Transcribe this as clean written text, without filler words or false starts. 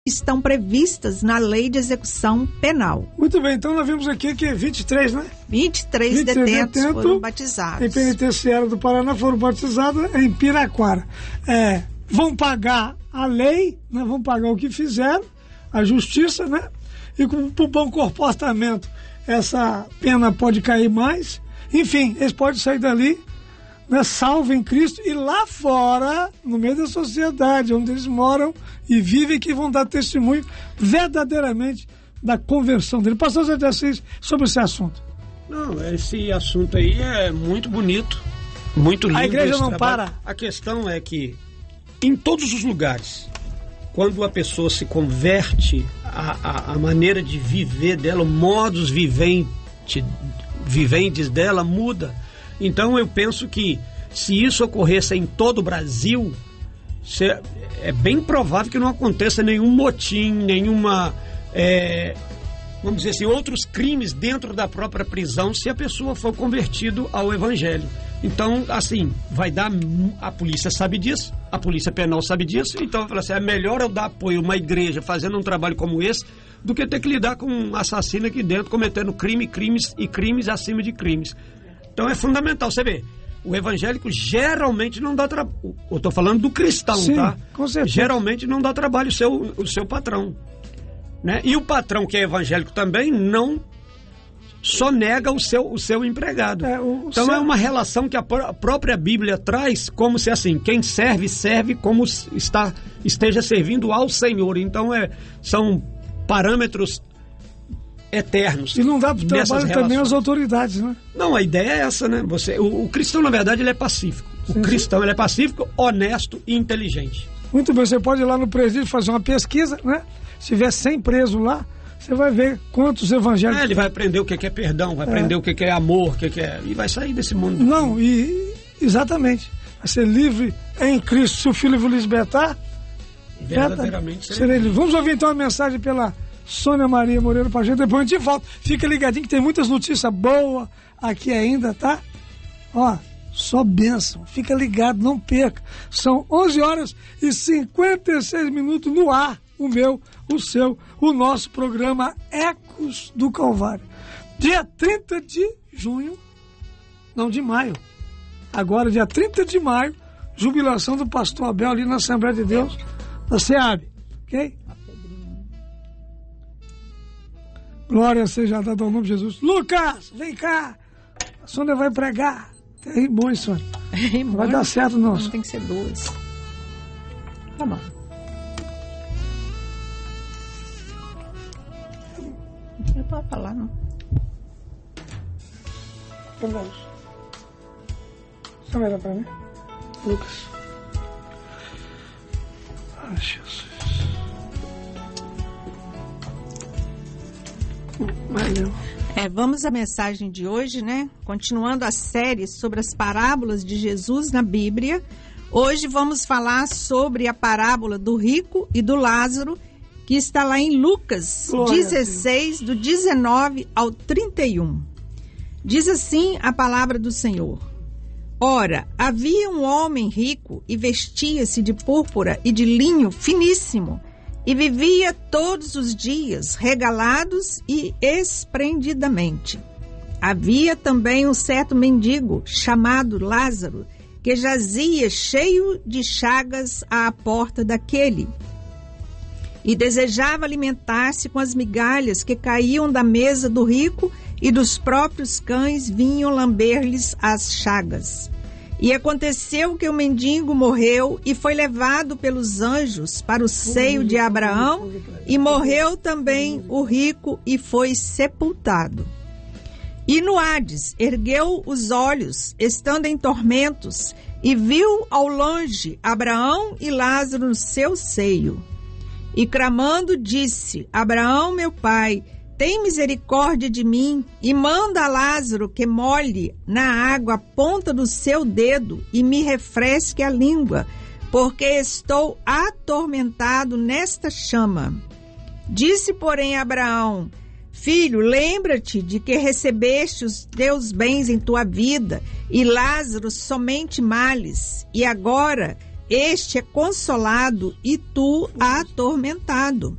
estão previstas na Lei de Execução Penal. Muito bem, então nós vimos aqui que 23, né? 23 detentos foram batizados. Em penitenciária do Paraná foram batizados em Piraquara. Vão pagar a lei, né? Vão pagar o que fizeram, a justiça, né? E por bom comportamento, essa pena pode cair mais. Enfim, eles podem sair dali, né, salvo em Cristo, e lá fora, no meio da sociedade, onde eles moram e vivem, que vão dar testemunho verdadeiramente da conversão dele. Pastor Zé de Assis, sobre esse assunto. Não, esse assunto aí é muito bonito, muito lindo. A igreja não para. A questão é que, em todos os lugares, quando a pessoa se converte, a maneira de viver dela, o modus viventes dela muda. Então eu penso que se isso ocorresse em todo o Brasil, é bem provável que não aconteça nenhum motim, nenhuma, vamos dizer assim, outros crimes dentro da própria prisão, se a pessoa for convertido ao Evangelho. Então, assim, a polícia sabe disso, a polícia penal sabe disso, então fala assim, é melhor eu dar apoio a uma igreja fazendo um trabalho como esse, do que ter que lidar com um assassino aqui dentro, cometendo crimes acima de crimes. Então é fundamental, você vê, o evangélico geralmente não dá trabalho, eu estou falando do cristão, sim, tá? Com certeza. Geralmente não dá trabalho o seu patrão, né? E o patrão que é evangélico também não só nega o seu empregado. Então é uma relação que a própria Bíblia traz como se assim, quem serve como esteja servindo ao Senhor. Então são parâmetros eternos. E não dá para o trabalho também às autoridades, né? Não, a ideia é essa, né? O cristão, na verdade, ele é pacífico. O cristão, ele é pacífico, honesto e inteligente. Muito bem, você pode ir lá no presídio fazer uma pesquisa, né? Se tiver 100 presos lá, você vai ver quantos evangélicos... ele vai aprender o que é perdão, vai aprender o que é amor, e vai sair desse mundo. Não, exatamente. Vai ser livre em Cristo. Se o Filho vos libertar, verdadeiramente serei livre. Vamos ouvir então a mensagem pela Sônia Maria Moreira pra gente, depois a gente volta. Fica ligadinho que tem muitas notícias boas aqui ainda, tá? Ó, só bênção. Fica ligado, não perca. São 11h56 no ar. O meu, o seu, o nosso programa Ecos do Calvário. Dia 30 de junho, não, de maio. Agora, dia 30 de maio, jubilação do pastor Abel ali na Assembleia de Deus, da SEAB, ok? Glória seja dada ao nome de Jesus. Lucas, vem cá. A Sônia vai pregar. Tem rimões, Sônia. Não vai dar certo, não. Não tem que ser duas. Tá bom. Eu posso falar, não? Vamos. Só vai dar pra mim? Lucas. Ai, Jesus. Valeu. Vamos à mensagem de hoje, né? Continuando a série sobre as parábolas de Jesus na Bíblia. Hoje vamos falar sobre a parábola do rico e do Lázaro, que está lá em Lucas 16, do 19 ao 31. Diz assim a palavra do Senhor. Ora, havia um homem rico e vestia-se de púrpura e de linho finíssimo, e vivia todos os dias regalados e esplendidamente. Havia também um certo mendigo chamado Lázaro, que jazia cheio de chagas à porta daquele, e desejava alimentar-se com as migalhas que caíam da mesa do rico, e dos próprios cães vinham lamber-lhes as chagas. E aconteceu que o mendigo morreu e foi levado pelos anjos para o seio de Abraão, e morreu também o rico e foi sepultado. E no Hades ergueu os olhos, estando em tormentos, e viu ao longe Abraão e Lázaro no seu seio. E clamando disse: Abraão, meu pai, tem misericórdia de mim e manda a Lázaro que molhe na água a ponta do seu dedo e me refresque a língua, porque estou atormentado nesta chama. Disse, porém, Abraão: Filho, lembra-te de que recebeste os teus bens em tua vida, e Lázaro somente males, e agora este é consolado e tu atormentado.